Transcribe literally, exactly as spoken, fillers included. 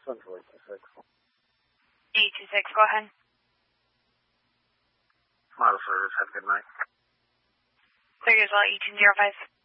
Central eight two six. eight two six, go ahead. Model service, have a good night. There you as well, eighteen oh five.